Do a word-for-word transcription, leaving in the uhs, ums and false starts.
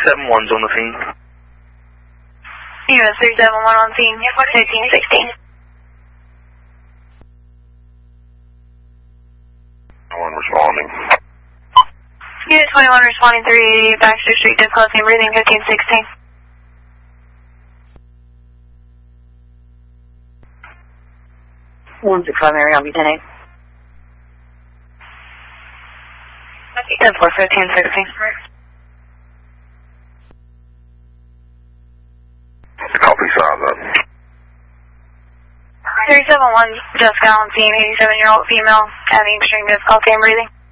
seven one's on the scene. U S three seven one on scene, fifteen sixteen. One responding. Unit twenty-one responding three eighty Baxter Street, difficulty in breathing, fifteen sixteen. one six five Mary, I'll be ten eight. ten four, fifteen sixteen. Copy, silent. three seven one, Jessica on scene, eighty-seven year old female, having extreme difficulty in breathing.